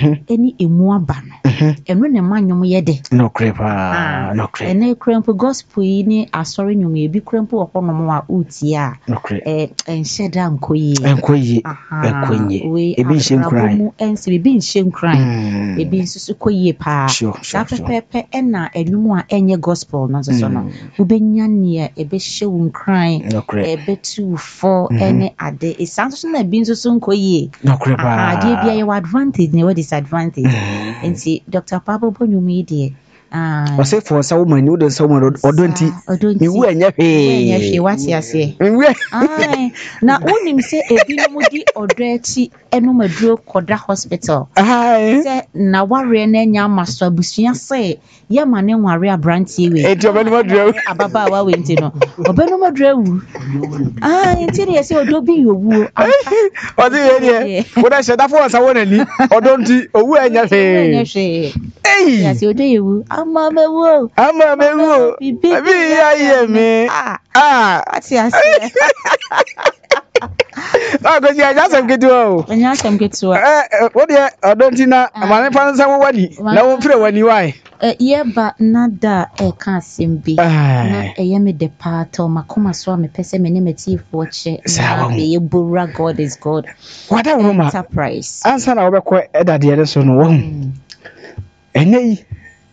any emuabano. And when a man you yede. No crepa, no crepa. And a cramp gospel in a sorry you may be crampo upon a more utia. No crepa. And shed down koye. And koye. We a being shame crying. And see being shame crying. A being so koye pa. Sure. Pepe and na and you want any gospel, not so no. Ubenyan near a bit show crying. No crepa. A bit too for any a day. It sounds like being so soon koye. No crepa. Dear be your advantage, never disadvantage. And see, Dr. Pablo Bonu media. I say for some woman, you don't someone or don't you when you what's ya say? Now, only him say a binomudi or dirty and no madro Kodra Hospital. Say, now warrior Nanya Master Busia say, Yaman and warrior Branty. It's your Benoma Ababa Wintino. Or Benoma Drew. Until you say, do be your woo. What I said, that was I want to leave or don't you or when you say, hey, yes, you do. I'm a woo. Be I me. What's your say? Oh, because you just have to do. And you can get to what I don't know. My parents are ready. No one when you are. Yeah, but not that I can't seem be. I am a depart or Macoma swami pessimity for che. Bura God is God. What a woman. Enterprise. Answer our quite at the other son. And nay,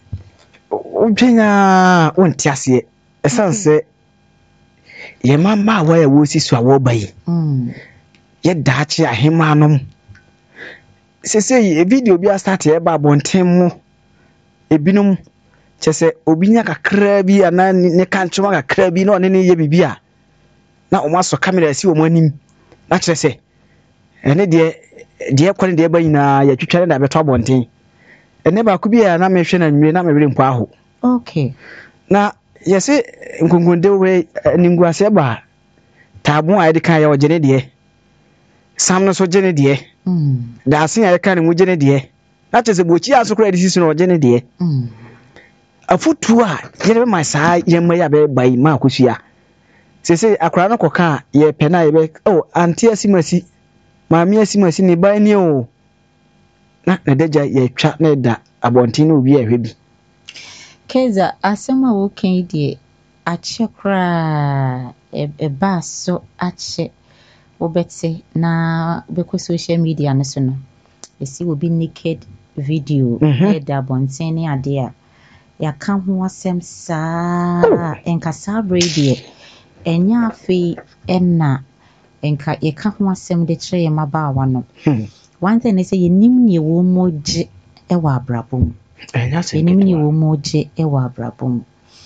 Jina won't tell you. A son say, Ye mamma, where was this swallow by? Yet Dachi a himanum. Say a video be a started about one time. A binum, Chese, Obinia crabby and ne can't show a crabby no any ye bibia. Now, master camera see one him. That's I say. And dear calling the Baina, yet you tell them about one thing. And never could be an ambition and me not reading Paho. Okay. Now, yes, Ngunde way Ninguaseba. Tabu I decay or Jenny dear. Some no so Jenny dear. That's I can't with Jenny dear. That is a butcher also credit season or Jenny dear. A foot to her, my side, ye may have by Marcusia. Say, a crown of car, ye penai, oh, Auntie Simasi, Mamma Simasi, by new. Not the deja ye chat that a bontino be a baby. Keza, asema woken die achekra a bass so ache obetse na beko social media no so no. Esi will be naked video da bontene ade a ya ka ho asem saa enkasa radio enya afi enna enka ye ka ho asem de kire mabawa no. One thing they say you nimni wo moje e wa abrabom. Nimni wo moje e wa abrabom.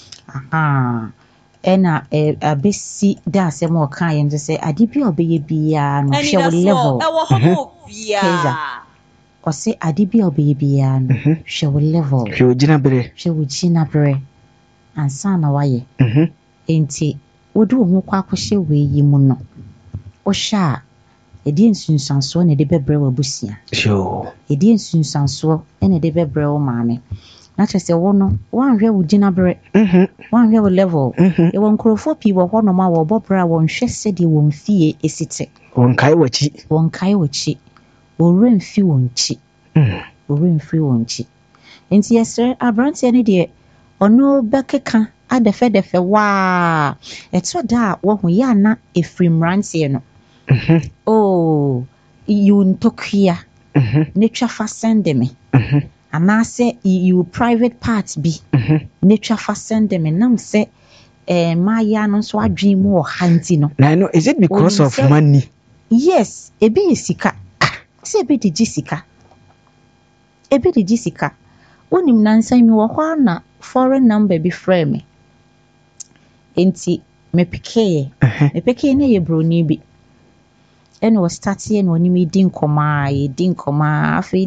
Ena abesi da asem o kan yen say ade bi obeye bia no hwe wo level. E wo homo bia. O say ade bi obeye bia no hwe wo level. Hwe wo gina bere. Ansa na waye. Enti wodu ho kwa akohye we yi mu no. O sha edi nsunsanso na de bebre wa busia. Sure. Edi nsunsanso na de bebre wo maame. Na chese wo no, wan hwe wo gina bere. Wan hwe wo level. E won krofo pi wo ho no ma wo bobra won hwe sede won fie esite. Won kai wachi. Wo remfi won chi. Wo remfi won chi. Enti yesre abrante ne de ono bekeka adefe wa. Eto da wo hu ya na efrimrantie no. Oh, you ntokia. Nature fa send me. And I say you private parts be. Nature fa send me. Nam say my ya no so adwin mu o hanti no. Now I know, is it because of money? Yes, ebi isika. Say ebi di jisika. Ebi di jisika. Onim nansan mi wo ho na foreign number bi frame me. Enti me peke na ye broni bi. And was starting when you meeting coma, afi